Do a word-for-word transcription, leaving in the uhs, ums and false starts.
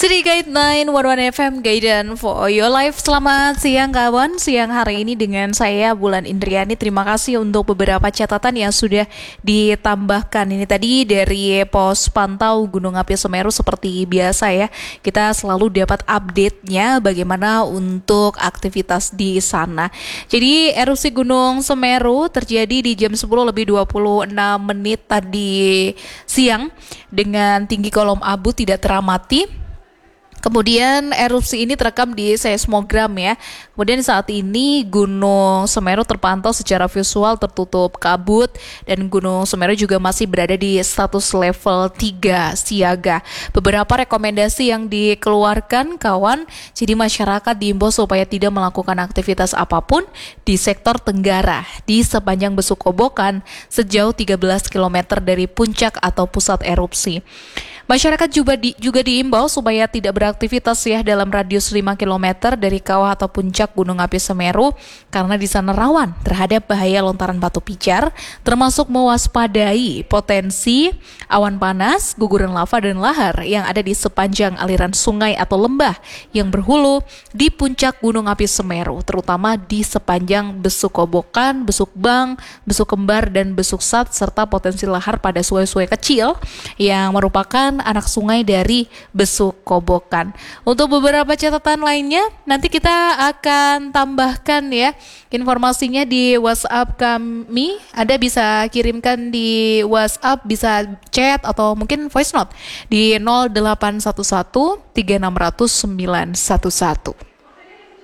City Guide sembilan satu satu F M Guidance for your life. Selamat siang kawan, siang hari ini dengan saya Bulan Indriani. Terima kasih untuk beberapa catatan yang sudah ditambahkan. Ini tadi dari pos pantau Gunung Api Semeru seperti biasa ya. Kita selalu dapat update-nya bagaimana untuk aktivitas di sana. Jadi erupsi Gunung Semeru terjadi di jam sepuluh lebih dua puluh enam menit tadi siang dengan tinggi kolom abu tidak teramati. Kemudian erupsi ini terekam di seismogram ya. Kemudian saat ini Gunung Semeru terpantau secara visual tertutup kabut dan Gunung Semeru juga masih berada di status level tiga siaga. Beberapa rekomendasi yang dikeluarkan kawan, jadi masyarakat diimbau supaya tidak melakukan aktivitas apapun di sektor Tenggara di sepanjang Besuk Kobokan sejauh tiga belas kilometer dari puncak atau pusat erupsi. Masyarakat juga di, juga diimbau supaya tidak beraktivitas ya dalam radius lima kilometer dari kawah atau puncak Gunung Api Semeru karena di sana rawan terhadap bahaya lontaran batu pijar, termasuk mewaspadai potensi awan panas, guguran lava dan lahar yang ada di sepanjang aliran sungai atau lembah yang berhulu di puncak Gunung Api Semeru, terutama di sepanjang Besuk Kobokan, Besuk Bang, Besuk Kembar dan Besuk Sat serta potensi lahar pada sungai-sungai kecil yang merupakan anak sungai dari Besuk Kobokan. Untuk beberapa catatan lainnya nanti kita akan tambahkan ya informasinya di WhatsApp kami. Anda bisa kirimkan di WhatsApp, bisa chat atau mungkin voice note di nol delapan satu satu tiga enam nol nol sembilan satu satu.